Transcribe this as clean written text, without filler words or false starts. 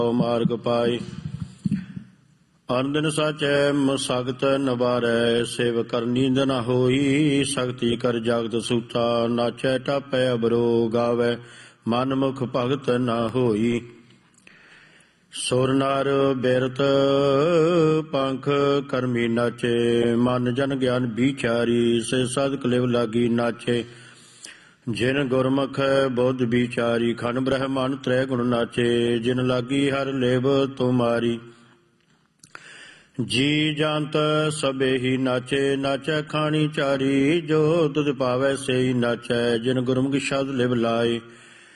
ਮਾਰਗ ਪਾਏ। ਅਨੰਦਨ ਸਾਚੈ ਮਸਗਤ ਨਵਾਰੈ, ਸੇਵ ਕਰ ਨੀਂਦ ਨ ਹੋਈ। ਸਗਤੀ ਕਰ ਜਗਤ ਸੂਤਾ, ਨਾਚੈ ਟਾਪੈ ਅਬਰੋ ਗਾਵੈ, ਮਨ ਮੁਖ ਭਗਤ ਨ ਹੋਈ। ਸੁਰ ਨਰ ਬਿਰਤ ਪੰਖ ਕਰਮੀ ਨਾਚੇ, ਮਨ ਜਨ ਗਿਆਨ ਵਿਚਾਰੀ। ਸੇ ਸਦਕ ਲਿਵ ਲਾਗੀ ਨਾਚੇ, ਜਿਨ ਗੁਰਮੁਖ ਬੁੱਧ ਵਿਚਾਰੀ। ਖੰਡ ਬ੍ਰਹਮੰਡ ਤ੍ਰੈ ਗੁਣ ਨਾਚੇ, ਜਿਨ ਲਾਗੀ ਹਰ ਲਿਵ ਤੁਮਾਰੀ। ਜੀ ਜੰਤ ਸਭੇ ਹੀ ਨਾਚੇ, ਨਾਚੈ ਖਾਣੀ ਚਾਰੀ। ਜੋ ਤੁਧ ਭਾਵੈ ਸੇ ਹੀ ਨਾਚੈ, ਜਿਨ ਗੁਰਮੁਖ ਸ਼ਬਦ ਲਿਵ ਲਾਏ।